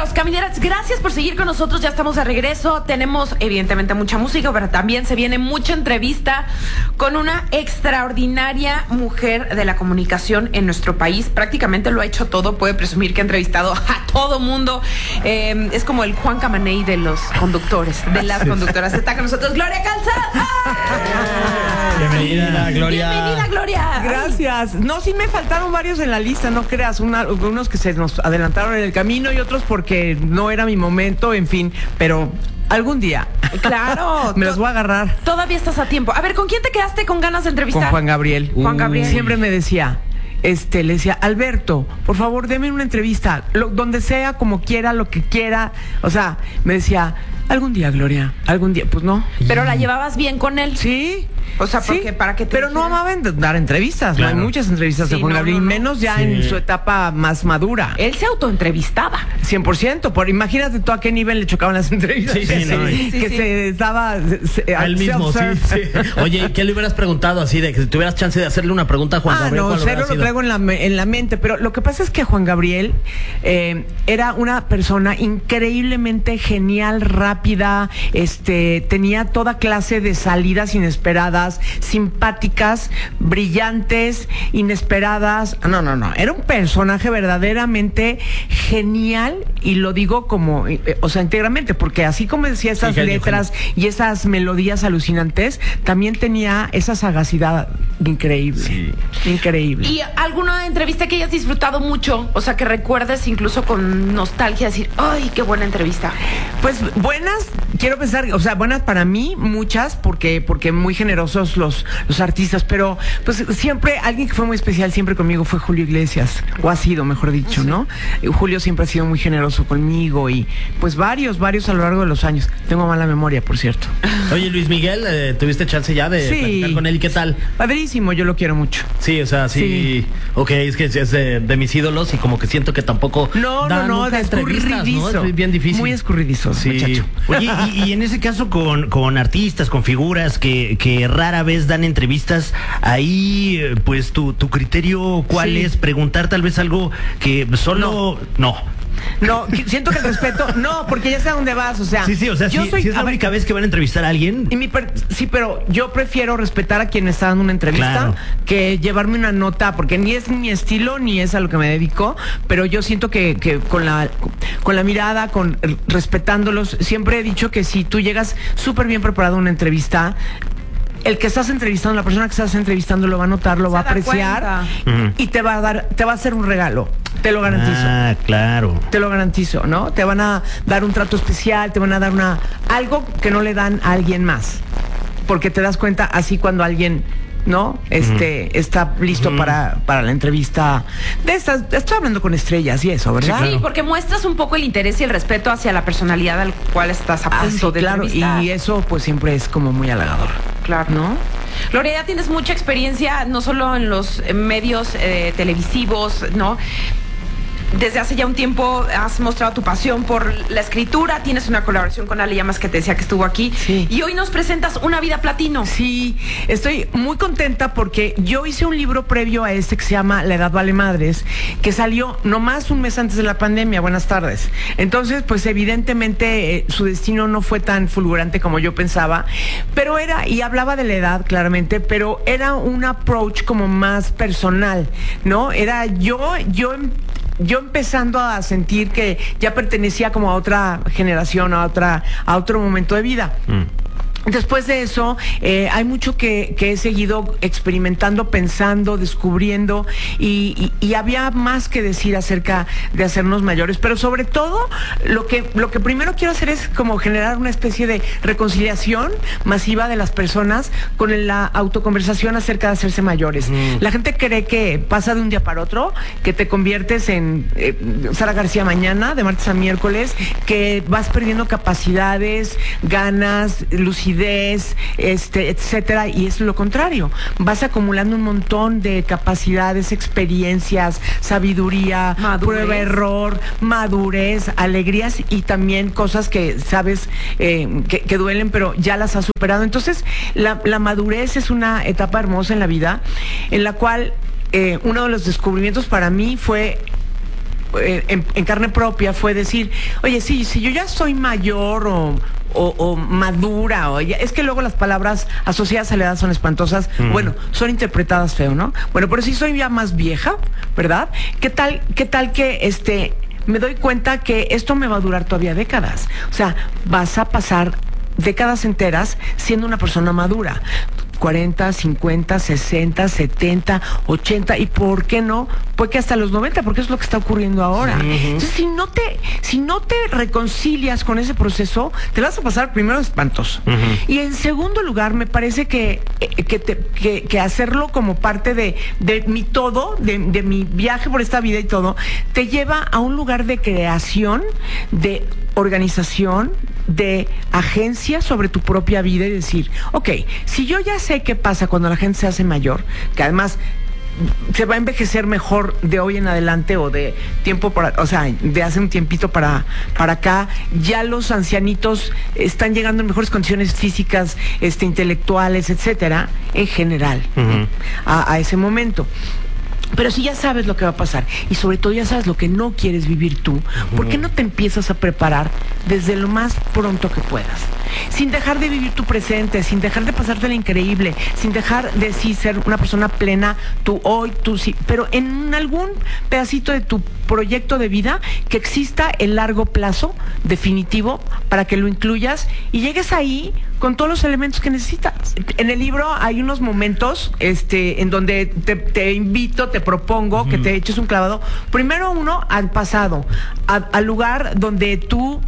Camineras, gracias por seguir con nosotros. Ya estamos de regreso. Tenemos, evidentemente, mucha música, pero también se viene mucha entrevista con una extraordinaria mujer de la comunicación en nuestro país. Prácticamente lo ha hecho todo. Puede presumir que ha entrevistado a todo mundo. Es como el Juan Camaney de los conductores, de las conductoras. Está con nosotros Gloria Calzada. Bienvenida, Gloria. Bienvenida, Gloria. Gracias. No, sí me faltaron varios en la lista, no creas. Unos que se nos adelantaron en el camino y otros porque no era mi momento, en fin. Pero algún día. Claro. Me los voy a agarrar. Todavía estás a tiempo. A ver, ¿con quién te quedaste con ganas de entrevistar? Con Juan Gabriel. Juan Gabriel. Siempre me decía... le decía, Alberto, por favor, deme una entrevista, donde sea, como quiera, lo que quiera. O sea, me decía, algún día, Gloria, algún día. Pues no. Pero la llevabas bien con él. Sí. O sea, porque sí, para que te pero no amaba dar entrevistas. Claro. No hay muchas entrevistas de Juan Gabriel, menos ya en su etapa más madura. Él se autoentrevistaba. 100%. Imagínate tú a qué nivel le chocaban las entrevistas. Se estaba... A él mismo, sí. Oye, ¿qué le hubieras preguntado así de que si tuvieras chance de hacerle una pregunta a Juan Gabriel? No, cero lo traigo en la mente, pero lo que pasa es que Juan Gabriel era una persona increíblemente genial, rápida, tenía toda clase de salidas inesperadas, simpáticas, brillantes, inesperadas. No. Era un personaje verdaderamente genial, y lo digo como, íntegramente, porque así como decía esas letras y esas melodías alucinantes, también tenía esa sagacidad increíble. Sí. Increíble. ¿Y alguna entrevista que hayas disfrutado mucho? O sea, que recuerdes incluso con nostalgia, decir, ¡ay, qué buena entrevista! Pues buenas, quiero pensar, o sea, buenas para mí, muchas, porque muy generosos los artistas, pero pues siempre, alguien que fue muy especial siempre conmigo fue Julio Iglesias, o ha sido, mejor dicho, ¿no? Julio siempre ha sido muy generoso conmigo, y pues varios a lo largo de los años. Tengo mala memoria, por cierto. Oye, Luis Miguel, ¿tuviste chance ya de platicar con él? ¿Y qué tal? Padrísimo, yo lo quiero mucho. Sí, o sea, sí. Ok, es que es de mis ídolos, y como que siento que tampoco de escurridizo, ¿no? Es bien difícil. Muy escurridizo, sí. Muchacho. Oye, y en ese caso con artistas, con figuras que rara vez dan entrevistas, ahí pues tu criterio, ¿cuál es? Preguntar tal vez algo que solo... No, siento que el respeto... No, porque ya sé a dónde vas, o sea... Sí, o sea, si es la única vez que van a entrevistar a alguien... Sí, pero yo prefiero respetar a quien está dando una entrevista que llevarme una nota, porque ni es mi estilo, ni es a lo que me dedico, pero yo siento que con la mirada, respetándolos, siempre he dicho que si tú llegas súper bien preparado a una entrevista... El que estás entrevistando, la persona que estás entrevistando lo va a notar, lo va a apreciar y te va a hacer un regalo. Te lo garantizo. Ah, claro. Te lo garantizo, ¿no? Te van a dar un trato especial, te van a dar algo que no le dan a alguien más. Porque te das cuenta así cuando alguien, ¿no? Está listo para la entrevista de estas. Estoy hablando con estrellas y eso, ¿verdad? Sí, claro. Porque muestras un poco el interés y el respeto hacia la personalidad al cual estás a punto de entrevistar. Y eso pues siempre es como muy halagador. Claro. ¿No? Gloria, ya tienes mucha experiencia, no solo en los medios televisivos, ¿no? Desde hace ya un tiempo has mostrado tu pasión por la escritura. Tienes una colaboración con Ale Llamas, que te decía que estuvo aquí. Sí. Y hoy nos presentas Una vida platino. Sí, estoy muy contenta porque yo hice un libro previo a que se llama La edad vale madres, que salió nomás un mes antes de la pandemia. Buenas tardes. Entonces, pues evidentemente su destino no fue tan fulgurante como yo pensaba, pero y hablaba de la edad claramente, pero era un approach como más personal, ¿no? Era yo empezando a sentir que ya pertenecía como a otra generación, a otro momento de vida. Después de eso, hay mucho que he seguido experimentando, pensando, descubriendo, y había más que decir acerca de hacernos mayores, pero sobre todo lo que primero quiero hacer es como generar una especie de reconciliación masiva de las personas con la autoconversación acerca de hacerse mayores. La gente cree que pasa de un día para otro, que te conviertes en Sara García mañana, de martes a miércoles, que vas perdiendo capacidades, ganas, lucidez, etcétera, y es lo contrario. Vas acumulando un montón de capacidades, experiencias, sabiduría, prueba, error, madurez, alegrías, y también cosas que sabes que duelen, pero ya las has superado. Entonces, la madurez es una etapa hermosa en la vida, en la cual uno de los descubrimientos para mí fue en carne propia fue decir, oye, sí, si yo ya soy mayor o madura, es que luego las palabras asociadas a la edad son espantosas, bueno, son interpretadas feo, ¿no? Bueno, pero si soy ya más vieja, ¿verdad? ¿Qué tal que me doy cuenta que esto me va a durar todavía décadas? O sea, vas a pasar décadas enteras siendo una persona madura. 40, 50, 60, 70, 80 y ¿por qué no? Pues que hasta los 90, porque es lo que está ocurriendo ahora. Entonces, si no te reconcilias con ese proceso, te vas a pasar primero espantoso. Y en segundo lugar, me parece que hacerlo como parte de mi todo, de mi viaje por esta vida y todo, te lleva a un lugar de creación, de organización, de agencia sobre tu propia vida y decir, ok, si yo ya sé qué pasa cuando la gente se hace mayor, que además se va a envejecer mejor de hoy en adelante o de tiempo de hace un tiempito para acá, ya los ancianitos están llegando en mejores condiciones físicas, intelectuales, etcétera, en general, a ese momento. Pero si ya sabes lo que va a pasar y sobre todo ya sabes lo que no quieres vivir tú, ¿por qué no te empiezas a preparar desde lo más pronto que puedas? Sin dejar de vivir tu presente, sin dejar de pasártela increíble, sin dejar de sí ser una persona plena, tú hoy, tú sí, pero en algún pedacito de tu proyecto de vida que exista el largo plazo definitivo para que lo incluyas y llegues ahí con todos los elementos que necesitas. En el libro hay unos momentos en donde te invito, te propongo que te eches un clavado. Primero uno al pasado, al lugar donde tú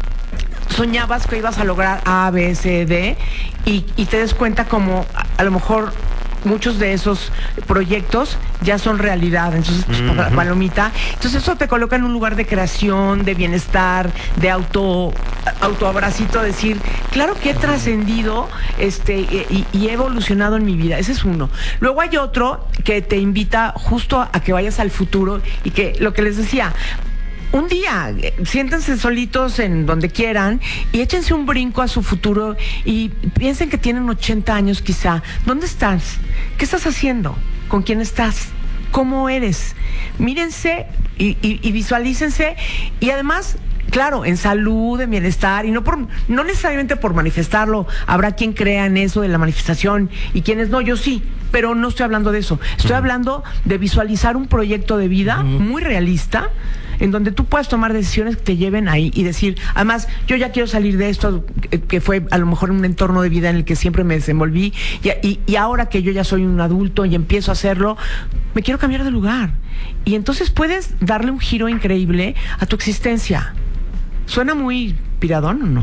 soñabas que ibas a lograr A, B, C, D y te des cuenta como a lo mejor muchos de esos proyectos ya son realidad, entonces palomita. Entonces eso te coloca en un lugar de creación, de bienestar, de autoabracito, decir, claro que he trascendido y he evolucionado en mi vida. Ese es uno. Luego hay otro que te invita justo a que vayas al futuro y que lo que les decía, un día, siéntense solitos en donde quieran y échense un brinco a su futuro y piensen que tienen 80 años quizá. ¿Dónde estás? ¿Qué estás haciendo? ¿Con quién estás? ¿Cómo eres? Mírense y visualícense y además, claro, en salud, en bienestar y no necesariamente por manifestarlo. Habrá quien crea en eso de la manifestación y quienes no, yo sí. Pero no estoy hablando de eso. Estoy hablando de visualizar un proyecto de vida muy realista en donde tú puedas tomar decisiones que te lleven ahí y decir, además, yo ya quiero salir de esto, que fue a lo mejor un entorno de vida en el que siempre me desenvolví, y ahora que yo ya soy un adulto y empiezo a hacerlo, me quiero cambiar de lugar. Y entonces puedes darle un giro increíble a tu existencia. ¿Suena muy piradón o no?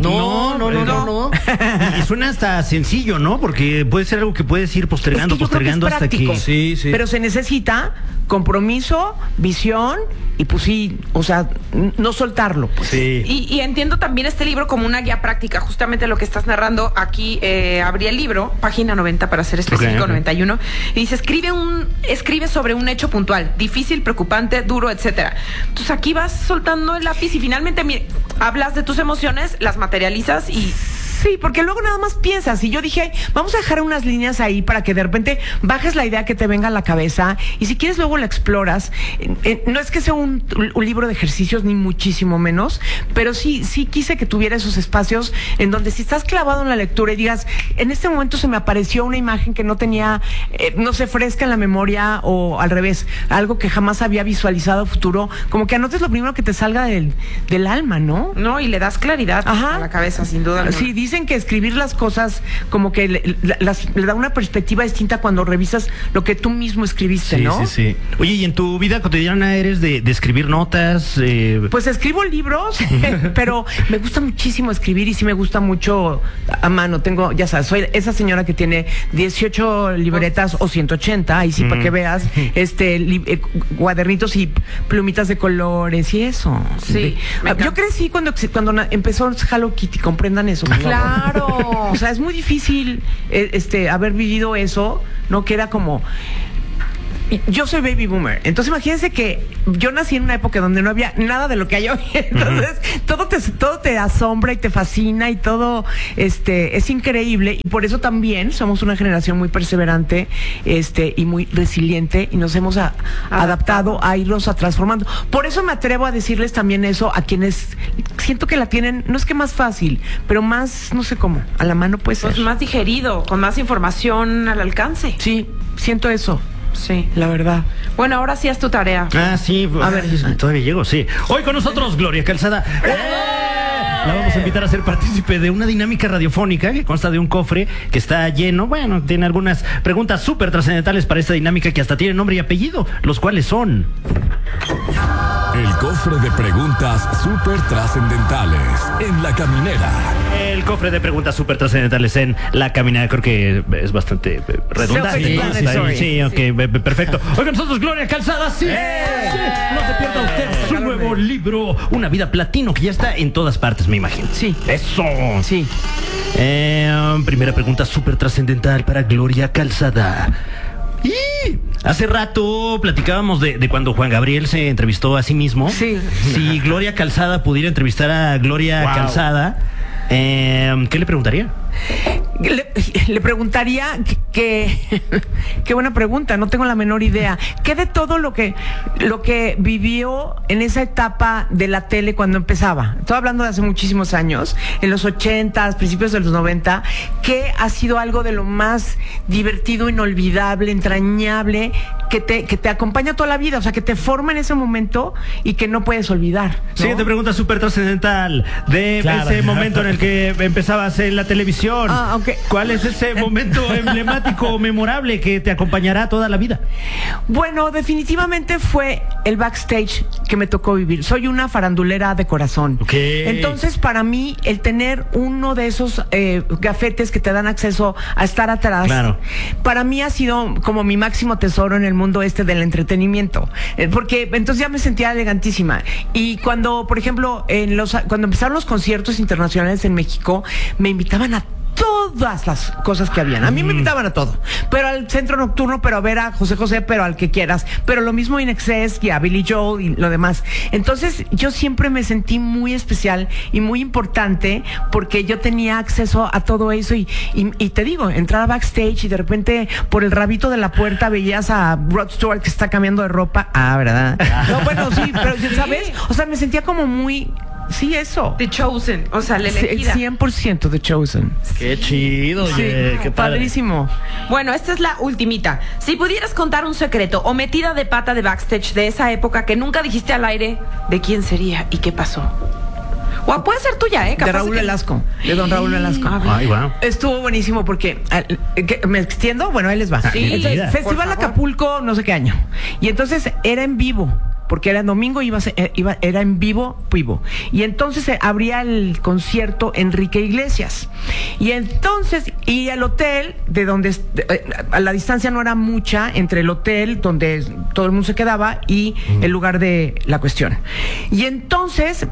No. Y suena hasta sencillo, ¿no? Porque puede ser algo que puedes ir postergando hasta que... Sí. Pero se necesita compromiso, visión y pues sí, o sea, no soltarlo. Pues. Sí. Y entiendo también este libro como una guía práctica, justamente lo que estás narrando aquí. Abrí el libro, página 90 para ser específico, 91, y dice, escribe sobre un hecho puntual, difícil, preocupante, duro, etcétera. Entonces aquí vas soltando el lápiz y finalmente hablas de tus emociones, las materializas y... Sí, porque luego nada más piensas. Y yo dije, vamos a dejar unas líneas ahí para que de repente bajes la idea que te venga a la cabeza. Y si quieres, luego la exploras. No es que sea un libro de ejercicios, ni muchísimo menos. Pero sí quise que tuviera esos espacios en donde si estás clavado en la lectura y digas, en este momento se me apareció una imagen que no tenía, no sé, fresca en la memoria o al revés, algo que jamás había visualizado futuro, como que anotes lo primero que te salga del alma, ¿no? No, y le das claridad a la cabeza, sin duda alguna. Sí, dicen que escribir las cosas como que le da una perspectiva distinta cuando revisas lo que tú mismo escribiste, ¿no? Sí. Oye, ¿y en tu vida cotidiana eres de escribir notas? Pues escribo libros, pero me gusta muchísimo escribir y sí me gusta mucho a mano. Tengo, ya sabes, soy esa señora que tiene 18 libretas o 180, ahí sí, para que veas, cuadernitos y plumitas de colores y eso. Sí. Yo crecí cuando empezó Hello Kitty, comprendan eso. Claro. O sea, es muy difícil haber vivido eso, ¿no? Que era como... yo soy baby boomer. Entonces imagínense que yo nací en una época donde no había nada de lo que hay hoy. Entonces todo te asombra y te fascina y todo es increíble. Y por eso también somos una generación muy perseverante y muy resiliente y nos hemos adaptado a irnos transformando. Por eso me atrevo a decirles también eso a quienes siento que la tienen, no es que más fácil, pero más, no sé cómo, a la mano puede ser. Pues más digerido, con más información al alcance. Sí, siento eso. Sí, la verdad. Bueno, ahora sí es tu tarea. Sí, a ver, todavía llego, sí. Hoy con nosotros, Gloria Calzada. La vamos a invitar a ser partícipe de una dinámica radiofónica que consta de un cofre que está lleno, bueno, tiene algunas preguntas súper trascendentales para esta dinámica que hasta tiene nombre y apellido, los cuales son... El cofre de preguntas súper trascendentales en La Caminera. El cofre de preguntas súper trascendentales en La Caminera, creo que es bastante redundante. Sí, ok, perfecto. Hoy con nosotros Gloria Calzada, sí. No se pierda usted su nuevo libro, Una vida platino, que ya está en todas partes, me imagino. Sí. Eso. Sí. Primera pregunta súper trascendental para Gloria Calzada. Y hace rato platicábamos de cuando Juan Gabriel se entrevistó a sí mismo. Sí. Si Gloria Calzada pudiera entrevistar a Gloria Calzada, ¿qué le preguntaría? Le preguntaría qué buena pregunta, no tengo la menor idea. ¿Qué de todo lo que vivió en esa etapa de la tele cuando empezaba? Estoy hablando de hace muchísimos años, en los 80, principios de los 90, ¿qué ha sido algo de lo más divertido, inolvidable, entrañable, que te acompaña toda la vida? O sea, que te forma en ese momento y que no puedes olvidar, ¿no? Siguiente pregunta súper trascendental de ese momento en el que empezabas en la televisión. Okay. ¿Cuál es ese momento emblemático o memorable que te acompañará toda la vida? Bueno, definitivamente fue el backstage que me tocó vivir. Soy una farandulera de corazón. Okay. Entonces, para mí, el tener uno de esos gafetes que te dan acceso a estar atrás, claro, para mí ha sido como mi máximo tesoro en el mundo del entretenimiento. Porque entonces ya me sentía elegantísima. Y cuando, por ejemplo, cuando empezaron los conciertos internacionales en México, me invitaban a todas las cosas que habían. A mí me invitaban a todo, pero al centro nocturno, pero a ver a José José, pero al que quieras, pero lo mismo In Excess y a Billy Joel y lo demás. Entonces yo siempre me sentí muy especial y muy importante porque yo tenía acceso a todo eso y te digo, entrar a backstage y de repente por el rabito de la puerta veías a Rod Stewart que está cambiando de ropa. ¿Verdad? No, bueno, sí, pero ¿sabes? O sea, me sentía como muy... Sí, eso. The Chosen, o sea, la elegida. 100% The Chosen. Qué chido, sí, qué padre. Padrísimo. Bueno, esta es la ultimita. Si pudieras contar un secreto o metida de pata de backstage de esa época que nunca dijiste al aire, ¿de quién sería y qué pasó? O puede ser tuya, Capaz de Raúl Velasco, de don Raúl Velasco. Ay, wow. Estuvo buenísimo porque ¿me extiendo? Bueno, ahí les va. Sí. Entonces, Festival Acapulco, no sé qué año. Y entonces era en vivo. Porque era domingo, era en vivo. Y entonces abría el concierto Enrique Iglesias. Y entonces, y el hotel, de donde a la distancia no era mucha entre el hotel donde todo el mundo se quedaba y el lugar de la cuestión. Y entonces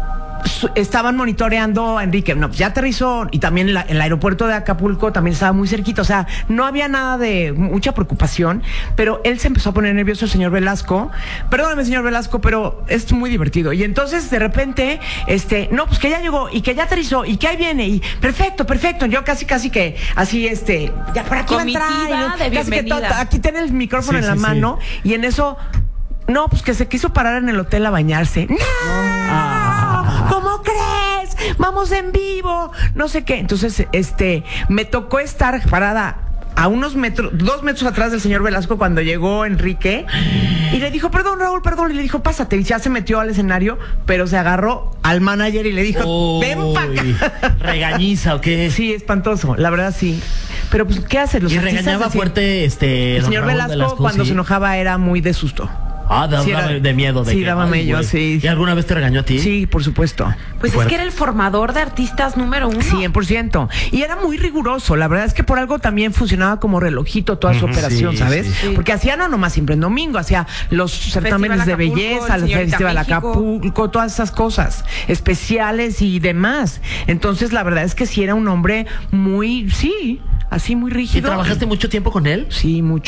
estaban monitoreando a Enrique. No, ya aterrizó y también el aeropuerto de Acapulco también estaba muy cerquita. O sea, no había nada de mucha preocupación, pero él se empezó a poner nervioso, el señor Velasco. Perdóname, señor Velasco, pero es muy divertido. Y entonces, de repente, no, pues que ya llegó y que ya aterrizó y que ahí viene y perfecto. Yo casi que así, ya por aquí comitiva va a entrar. de bienvenida. Aquí tiene el micrófono en la mano y en eso, no, pues que se quiso parar en el hotel a bañarse. ¡No! ¿Cómo crees? Vamos en vivo. No sé qué. Entonces, me tocó estar parada a 2 metros atrás del señor Velasco cuando llegó Enrique y le dijo, perdón, Raúl, y le dijo, pásate. Y ya se metió al escenario, pero se agarró al manager y le dijo, ven para acá. ¿Regañiza o qué? Sí, espantoso, la verdad sí. Pero pues, ¿qué hace? Y regañaba fuerte el señor Velasco cuando se enojaba era muy de susto. Daba de miedo. Daba miedo, sí. ¿Y alguna vez te regañó a ti? Sí, por supuesto. Pues es que era el formador de artistas número 1. 100%. Y era muy riguroso. La verdad es que por algo también funcionaba como relojito toda su operación, ¿sabes? Sí. Porque hacía no nomás siempre en domingo, hacía los certámenes de belleza, el Festival Acapulco, todas esas cosas especiales y demás. Entonces, la verdad es que sí era un hombre muy, así muy rígido. ¿Y trabajaste mucho tiempo con él? Sí, mucho.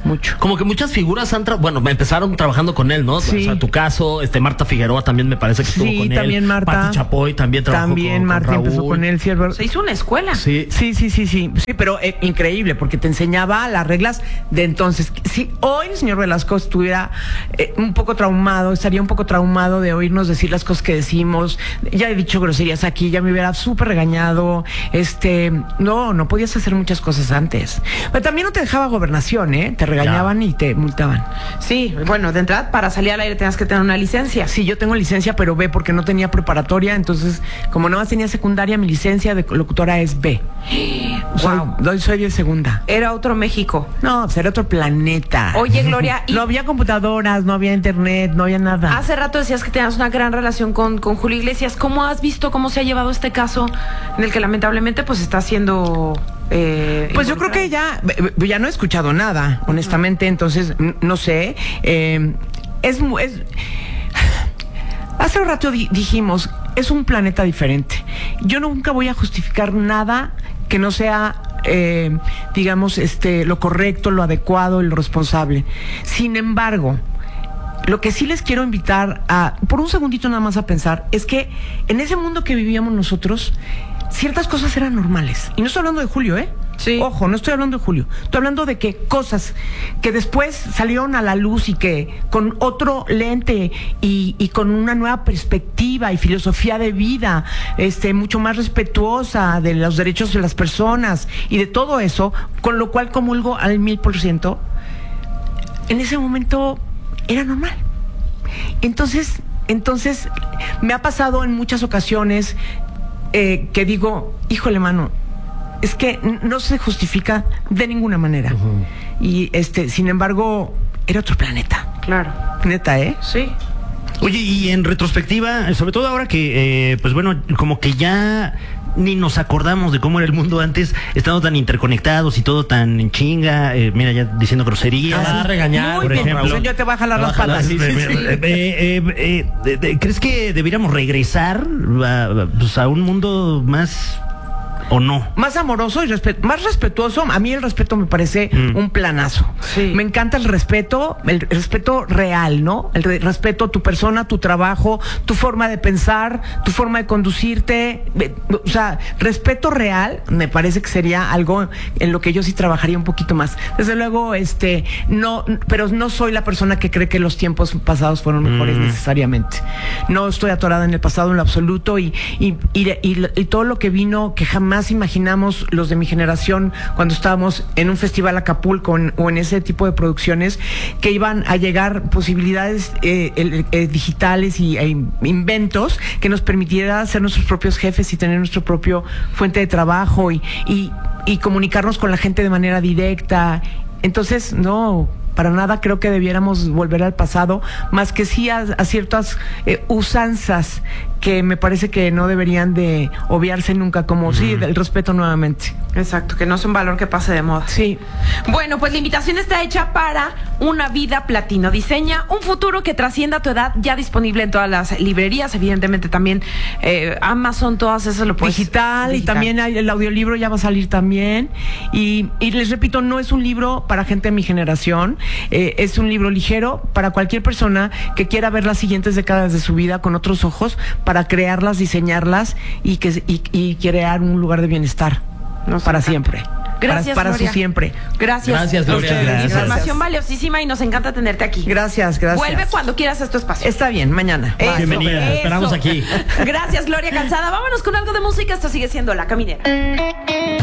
mucho. Como que muchas figuras empezaron trabajando con él, ¿no? Sí. O sea, tu caso, Marta Figueroa también me parece que estuvo con él. Sí, también Marta. Pati Chapoy también trabajó con Marta Raúl. empezó con él, sí, es verdad. Se hizo una escuela. Sí. Sí, pero increíble, porque te enseñaba las reglas de entonces. Si hoy el señor Velasco estuviera un poco traumado, estaría un poco traumado de oírnos decir las cosas que decimos. Ya he dicho groserías aquí, ya me hubiera súper regañado. No podías hacer muchas cosas antes. Pero también no te dejaba gobernación, ¿eh? Te regañaban y te multaban. Sí, bueno, de entrada, para salir al aire tenías que tener una licencia. Sí, yo tengo licencia, pero B, porque no tenía preparatoria. Entonces, como no más tenía secundaria, mi licencia de locutora es B. Wow. Soy de segunda. Era otro México. No, era otro planeta. Oye, Gloria, no había computadoras, no había internet, no había nada. Hace rato decías que tenías una gran relación con Julio Iglesias. ¿Cómo has visto cómo se ha llevado este caso en el que lamentablemente pues está siendo... pues yo creo que ya no he escuchado nada, honestamente, entonces no sé. Hace un rato dijimos, es un planeta diferente. Yo nunca voy a justificar nada que no sea, digamos, lo correcto, lo adecuado y lo responsable. Sin embargo, lo que sí les quiero invitar por un segundito nada más a pensar, es que en ese mundo que vivíamos nosotros, ciertas cosas eran normales. Y no estoy hablando de Julio, ¿eh? Sí. Ojo, no estoy hablando de Julio. Estoy hablando de que cosas que después salieron a la luz y que con otro lente y con una nueva perspectiva y filosofía de vida, mucho más respetuosa de los derechos de las personas y de todo eso, con lo cual comulgo al 1000%, en ese momento era normal. Entonces me ha pasado en muchas ocasiones que digo, híjole, mano, es que no se justifica de ninguna manera. Y sin embargo, era otro planeta. Claro. Neta, ¿eh? Sí. Oye, y en retrospectiva, sobre todo ahora que, pues bueno, como que ya ni nos acordamos de cómo era el mundo antes, estando tan interconectados y todo tan en chinga, mira, ya diciendo groserías. Va a regañar, Muy por bien, ejemplo. yo te voy a jalar las patas. ¿Crees que debiéramos regresar a un mundo más... ¿O no? Más amoroso y más respetuoso. A mí el respeto me parece un planazo. Sí. Me encanta el respeto real, ¿no? El respeto a tu persona, tu trabajo, tu forma de pensar, tu forma de conducirte. O sea, respeto real me parece que sería algo en lo que yo sí trabajaría un poquito más. Desde luego, no, pero no soy la persona que cree que los tiempos pasados fueron mejores necesariamente. No estoy atorada en el pasado en lo absoluto y todo lo que vino, que jamás imaginamos los de mi generación cuando estábamos en un festival Acapulco o en ese tipo de producciones, que iban a llegar posibilidades digitales y inventos que nos permitiera ser nuestros propios jefes y tener nuestro propio fuente de trabajo y comunicarnos con la gente de manera directa. Entonces, no, para nada creo que debiéramos volver al pasado, más que sí a ciertas usanzas que me parece que no deberían de obviarse nunca, como sí, el respeto nuevamente. Exacto, que no es un valor que pase de moda. Sí. Bueno, pues la invitación está hecha para Una Vida Platino. Diseña un futuro que trascienda tu edad, ya disponible en todas las librerías, evidentemente también Amazon, todas esas lo puedes... Digital, y también el audiolibro ya va a salir también. Y les repito, no es un libro para gente de mi generación, es un libro ligero para cualquier persona que quiera ver las siguientes décadas de su vida con otros ojos, para crearlas, diseñarlas y crear un lugar de bienestar para siempre. Gracias, para Gloria. su siempre. Gracias, Gloria. Gracias. Información valiosísima y nos encanta tenerte aquí. Gracias. Vuelve cuando quieras a tu espacio. Está bien, mañana. Eso, Bienvenida, eso. esperamos aquí. Gracias, Gloria Calzada. Vámonos con algo de música. Esto sigue siendo La Caminera.